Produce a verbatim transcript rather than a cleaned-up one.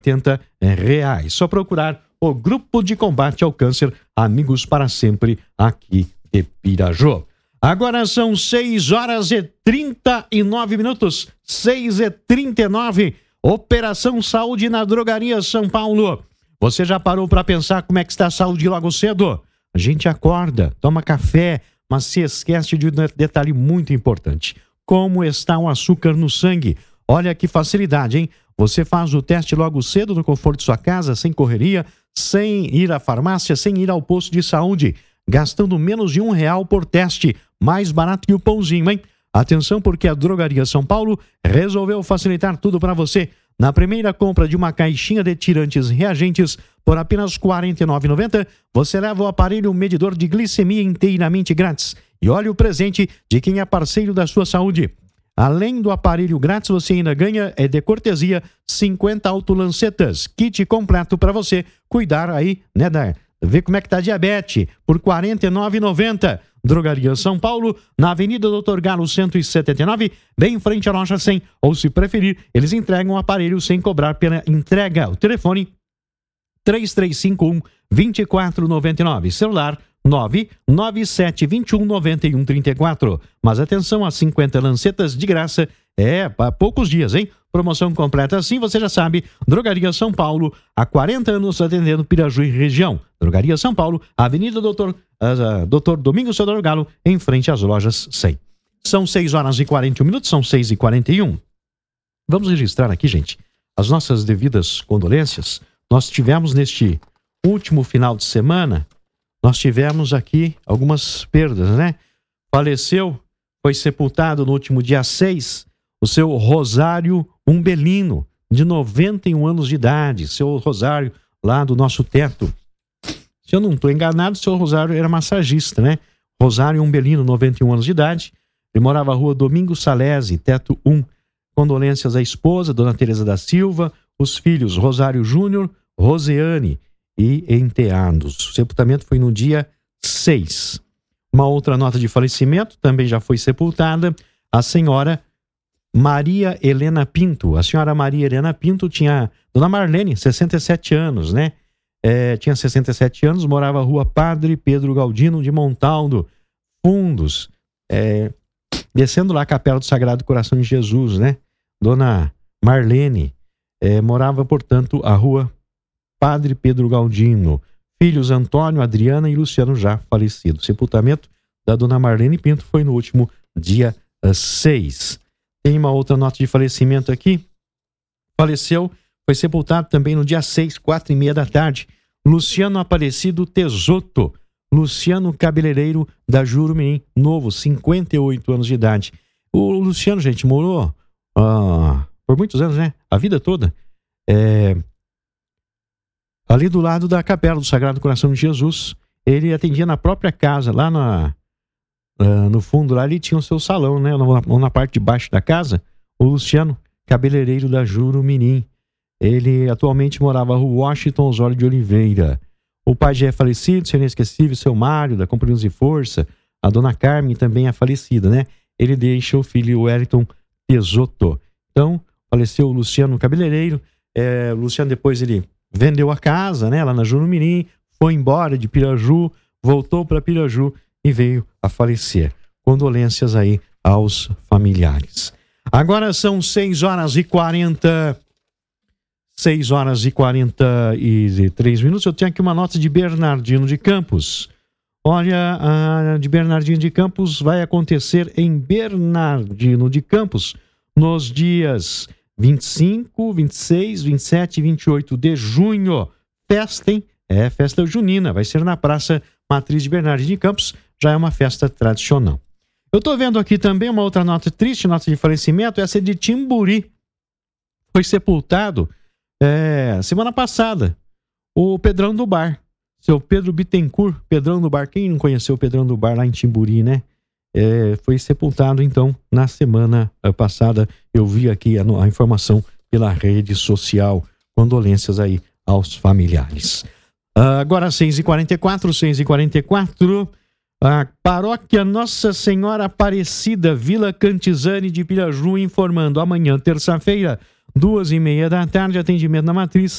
oitenta reais. Só procurar o Grupo de Combate ao Câncer Amigos para Sempre aqui de Pirajó. Agora são seis horas e trinta e nove minutos. seis e trinta e nove. Operação Saúde na Drogaria São Paulo. Você já parou para pensar como é que está a saúde logo cedo? A gente acorda, toma café, mas se esquece de um detalhe muito importante. Como está o açúcar no sangue? Olha que facilidade, hein? Você faz o teste logo cedo no conforto de sua casa, sem correria, sem ir à farmácia, sem ir ao posto de saúde, gastando menos de um real por teste. Mais barato que o pãozinho, hein? Atenção, porque a Drogaria São Paulo resolveu facilitar tudo para você. Na primeira compra de uma caixinha de tirantes reagentes por apenas quarenta e nove reais e noventa centavos, você leva o aparelho medidor de glicemia inteiramente grátis. E olha o presente de quem é parceiro da sua saúde. Além do aparelho grátis, você ainda ganha, é de cortesia, cinquenta autolancetas. Kit completo para você cuidar aí, né, da, ver como é que tá a diabetes, por quarenta e nove reais e noventa centavos. Drogaria São Paulo, na Avenida Doutor Galo cento e setenta e nove, bem em frente à loja cem. Ou, se preferir, eles entregam o aparelho sem cobrar pela entrega. O telefone três três cinco um, dois quatro nove nove, celular nove nove sete dois um nove um três quatro. Mas atenção, as cinquenta lancetas de graça é para poucos dias, hein? Promoção completa assim, você já sabe. Drogaria São Paulo, há quarenta anos atendendo Piraju e região. Drogaria São Paulo, Avenida Doutor, uh, Doutor Domingos Teodoro Galo, em frente às lojas cem. São seis horas e quarenta e um minutos, são seis e quarenta e um. Vamos registrar aqui, gente, as nossas devidas condolências. Nós tivemos neste último final de semana, nós tivemos aqui algumas perdas, né? Faleceu, foi sepultado no último dia seis, o seu Rosário Umbelino, de noventa e um anos de idade. Seu Rosário, lá do nosso teto. Se eu não estou enganado, seu Rosário era massagista, né? Rosário Umbelino, noventa e um anos de idade. Ele morava na rua Domingos Salesi, teto um. Condolências à esposa, Dona Teresa da Silva, os filhos Rosário Júnior, Roseane e enteados. O sepultamento foi no dia seis. Uma outra nota de falecimento também já foi sepultada. A senhora Maria Helena Pinto. A senhora Maria Helena Pinto tinha... Dona Marlene, sessenta e sete anos, né? É, tinha sessenta e sete anos, morava na rua Padre Pedro Galdino de Montaldo, Fundos. É, descendo lá a Capela do Sagrado Coração de Jesus, né? Dona Marlene é, morava, portanto, a rua Padre Pedro Galdino. Filhos Antônio, Adriana e Luciano já falecidos. Sepultamento da Dona Marlene Pinto foi no último dia seis. Tem uma outra nota de falecimento aqui. Faleceu, foi sepultado também no dia seis, quatro e meia da tarde. Luciano Aparecido Tesoto. Luciano Cabeleireiro da Jurumirim, novo, cinquenta e oito anos de idade. O Luciano, gente, morou ah, por muitos anos, né? A vida toda. É, ali do lado da Capela do Sagrado Coração de Jesus. Ele atendia na própria casa, lá na... Uh, no fundo lá ele tinha o seu salão, né? Na, na parte de baixo da casa, o Luciano Cabeleireiro da Jurumirim. Ele atualmente morava na rua Washington Osório de Oliveira. O pai já é falecido, seu inesquecível, seu Mário, da Companhia de Força. A dona Carmen também é falecida, né? Ele deixa o filho Wellington Tesoto. Então, faleceu o Luciano Cabeleireiro. É, o Luciano depois ele vendeu a casa, né? Lá na Jurumirim, foi embora de Piraju, voltou para Piraju e veio a falecer. Condolências aí aos familiares. Agora são seis horas e quarenta... seis horas e quarenta e três minutos. Eu tenho aqui uma nota de Bernardino de Campos. Olha, a de Bernardino de Campos vai acontecer em Bernardino de Campos nos dias vinte e cinco, vinte e seis, vinte e sete e vinte e oito de junho. Festa, hein? É festa junina. Vai ser na Praça Matriz de Bernardino de Campos. Já é uma festa tradicional. Eu estou vendo aqui também uma outra nota triste, nota de falecimento. Essa é de Timburi. Foi sepultado é, semana passada o Pedrão do Bar. Seu Pedro Bittencourt, Pedrão do Bar. Quem não conheceu o Pedrão do Bar lá em Timburi, né? É, foi sepultado, então, na semana passada. Eu vi aqui a, a informação pela rede social. Condolências aí aos familiares. Uh, agora, seis e quarenta e quatro, seis e quarenta e quatro. A paróquia Nossa Senhora Aparecida, Vila Cantizane de Piraju, informando: amanhã, terça-feira, duas e meia da tarde, atendimento na Matriz,